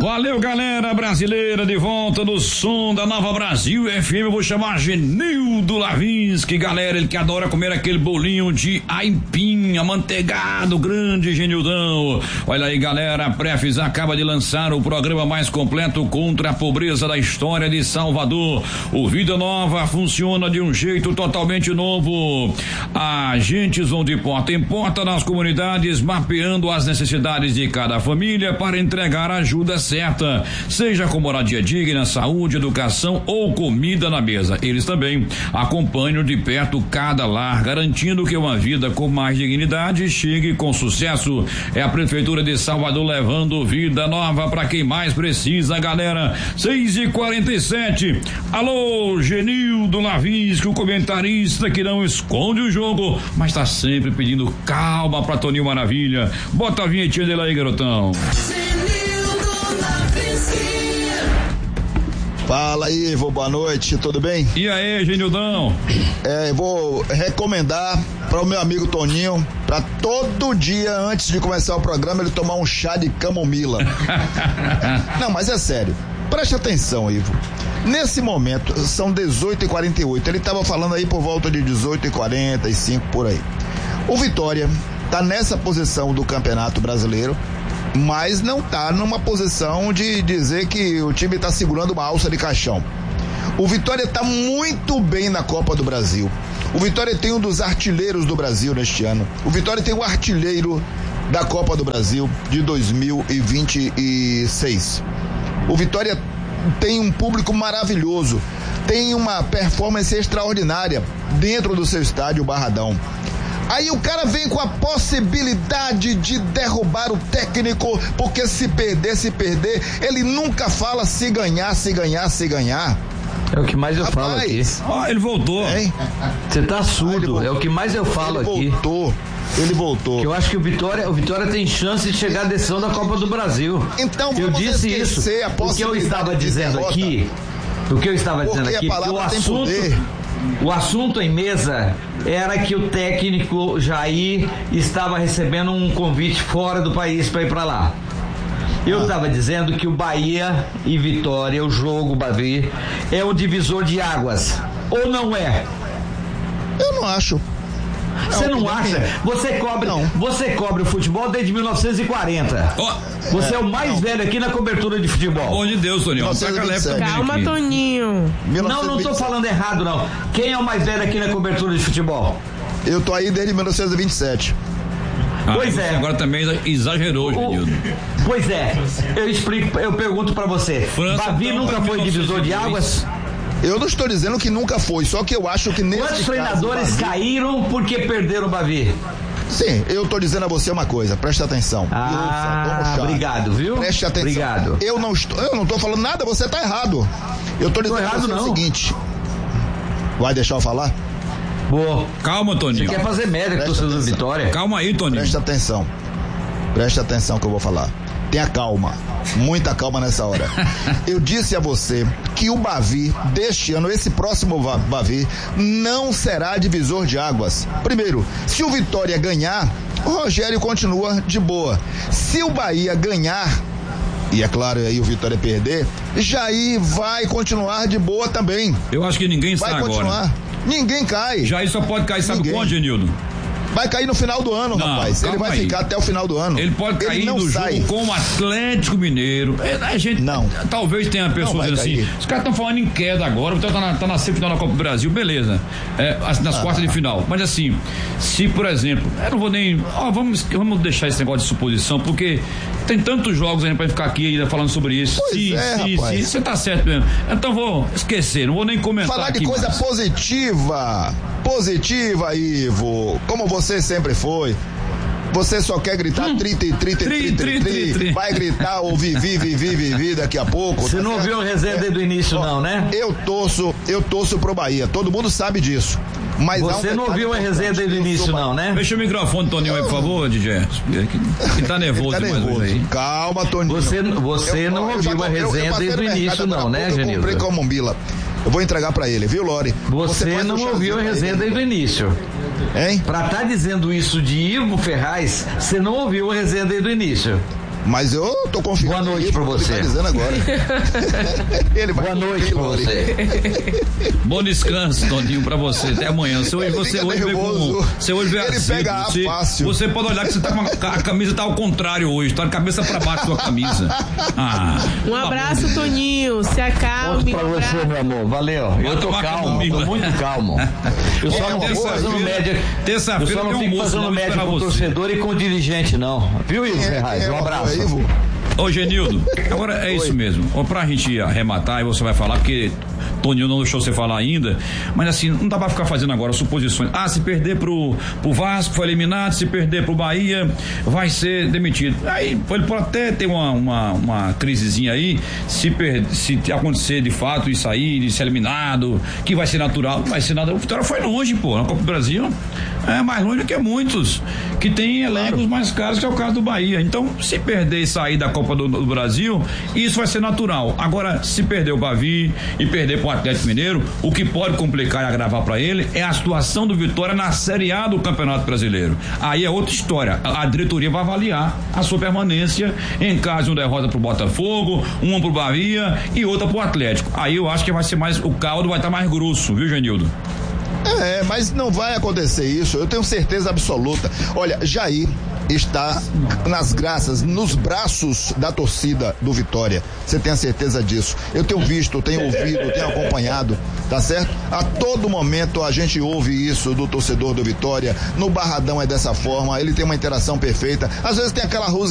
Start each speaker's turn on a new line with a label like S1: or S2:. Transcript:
S1: Valeu, galera brasileira, de volta no som da Nova Brasil FM. Eu vou chamar Genildo Lavinsky, galera, ele que adora comer aquele bolinho de aipim, amanteigado, grande Genildão. Olha aí, galera, a Prefis acaba de lançar o programa mais completo contra a pobreza da história de Salvador. O Vida Nova funciona de um jeito totalmente novo. Agentes vão de porta em porta nas comunidades, mapeando as necessidades de cada família para entregar ajuda certa, seja com moradia digna, saúde, educação ou comida na mesa. Eles também acompanham de perto cada lar, garantindo que uma vida com mais dignidade chegue com sucesso. É a Prefeitura de Salvador levando vida nova para quem mais precisa, galera. 6h47. Alô, Genildo Lavinsky, o comentarista que não esconde o jogo, mas tá sempre pedindo calma pra Toninho Maravilha. Bota a vinhetinha dele aí, garotão.
S2: Fala aí, Ivo, boa noite, tudo bem?
S1: E aí, Genildão?
S2: Eu vou recomendar para o meu amigo Toninho, para todo dia antes de começar o programa ele tomar um chá de camomila. Não, mas é sério, preste atenção, Ivo. Nesse momento, são 18h48, ele estava falando aí por volta de 18h45, por aí. O Vitória tá nessa posição do Campeonato Brasileiro, mas não tá numa posição de dizer que o time tá segurando uma alça de caixão. O Vitória tá muito bem na Copa do Brasil. O Vitória tem um dos artilheiros do Brasil neste ano. O Vitória tem o artilheiro da Copa do Brasil de 2026. O Vitória tem um público maravilhoso, tem uma performance extraordinária dentro do seu estádio Barradão. Aí o cara vem com a possibilidade de derrubar o técnico, porque se perder, ele nunca fala se ganhar.
S3: É o que mais eu falo aqui.
S1: Ele voltou.
S3: Você tá surdo, é o que mais eu falo aqui.
S2: Ele voltou.
S3: Que eu acho que o Vitória tem chance de chegar à decisão da Copa do Brasil.
S2: Então
S3: eu disse isso. O que eu estava dizendo aqui, que o assunto em mesa era que o técnico Jair estava recebendo um convite fora do país para ir para lá. Eu estava dizendo que o Bahia e Vitória, o jogo Bavi, é um divisor de águas. Ou não é?
S2: Eu não acho.
S3: Você não acha? Você cobre o futebol desde 1940. Você é o mais velho aqui na cobertura de futebol.
S1: Pelo amor de Deus, Toninho.
S4: Calma, Toninho.
S3: Não tô falando errado, não. Quem é o mais velho aqui na cobertura de futebol?
S2: Eu tô aí desde 1927.
S3: Pois é.
S1: Agora também exagerou, Genildo.
S3: Pois é. Eu pergunto pra você. Bavi nunca foi divisor de águas?
S2: Eu não estou dizendo que nunca foi, só que eu acho que nesse
S3: Quantos treinadores caíram porque perderam o Bavi?
S2: Sim, eu estou dizendo a você uma coisa, preste atenção.
S3: Obrigado, viu?
S2: Preste atenção.
S3: Obrigado.
S2: Eu não estou falando nada, você está errado. Eu estou dizendo a você o seguinte. Vai deixar eu falar?
S3: Boa.
S1: Calma, Toninho.
S3: Você quer fazer média com torcedor do Vitória?
S1: Calma aí, Toninho.
S2: Preste atenção que eu vou falar. Tenha calma, muita calma nessa hora. Eu disse a você que o Bavi deste ano, esse próximo Bavi, não será divisor de águas. Primeiro, se o Vitória ganhar, o Rogério continua de boa. Se o Bahia ganhar, e é claro aí o Vitória perder, Jair vai continuar de boa também.
S1: Eu acho que ninguém está agora. Vai continuar.
S2: Ninguém cai.
S1: Jair só pode cair, sabe quando, Genildo?
S2: Vai cair no final do ano, rapaz. Ele vai ficar até o final do ano.
S1: Ele pode cair no jogo com o Atlético Mineiro. A gente não. Talvez tenha pessoas dizendo assim, os caras estão falando em queda agora, então tá na semifinal da Copa do Brasil, beleza. Nas quartas de final. Mas assim, se por exemplo, eu não vou nem. Vamos deixar esse negócio de suposição, porque tem tantos jogos ainda pra ficar aqui ainda falando sobre isso. Sim, você tá certo mesmo. Então vou esquecer, não vou nem comentar.
S2: Falar de coisa positiva, Ivo. Como você sempre foi. Você só quer gritar tri. Vai gritar ou vivi daqui a pouco.
S3: Você não ouviu a resenha desde o início, não, né?
S2: Eu torço pro Bahia. Todo mundo sabe disso. Mas
S3: você não ouviu a resenha desde o início, não, né?
S1: Fecha o microfone, Toninho, aí, por favor, DJ. Que tá nervoso demais aí.
S2: Calma, Toninho.
S3: Você não ouviu a resenha desde o início, não, né, Genildo?
S2: Eu comprei camomila. Eu vou entregar pra ele, viu, Lori?
S3: Você não ouviu a resenha desde o início.
S2: Hein?
S3: Pra tá dizendo isso de Ivo Ferraz, você não ouviu a resenha desde o início.
S2: Mas eu tô confiando.
S3: Boa noite pra você.
S2: Ele tá dizendo agora. Ele vai.
S3: Boa noite pra você.
S1: Bom descanso, Toninho, pra você. Até amanhã. Você hoje veio
S2: ele pega fácil.
S1: Você pode olhar que você tá com a camisa tá ao contrário hoje. Tá de cabeça pra baixo sua camisa.
S4: Um abraço, Toninho. Se acalme.
S3: Outro pra você, meu amor. Valeu. Eu tô calmo. Tô muito calmo. Eu só não fico fazendo média.
S1: Terça-feira
S3: eu só não fico fazendo média com o torcedor e com o dirigente, não. Viu, Ivo Ferraz? Um abraço.
S1: Ô, Genildo, agora é isso mesmo. Pra gente arrematar, e você vai falar, porque Toninho não deixou você falar ainda, mas assim, não dá pra ficar fazendo agora suposições. Se perder pro Vasco, foi eliminado, se perder pro Bahia, vai ser demitido. Aí, ele pode até ter uma crisezinha aí, se acontecer de fato isso aí, de ser eliminado, que vai ser natural, não vai ser nada. O Vitória foi longe, pô, na Copa do Brasil, é mais longe do que muitos, que tem elencos mais caros, que é o caso do Bahia. Então, se perder e sair da Copa do Brasil, isso vai ser natural. Agora, se perder o Bavi e perder pro Atlético Mineiro, o que pode complicar e agravar para ele é a situação do Vitória na Série A do Campeonato Brasileiro. Aí é outra história. A diretoria vai avaliar a sua permanência em caso de uma derrota pro Botafogo, uma pro Bahia e outra pro Atlético. Aí eu acho que vai ser mais, o caldo vai estar mais grosso, viu, Genildo?
S2: Mas não vai acontecer isso, eu tenho certeza absoluta. Olha, Jair está nas graças, nos braços da torcida do Vitória. Você tem a certeza disso. Eu tenho visto, tenho ouvido, tenho acompanhado, tá certo? A todo momento a gente ouve isso do torcedor do Vitória. No Barradão é dessa forma, ele tem uma interação perfeita. Às vezes tem aquela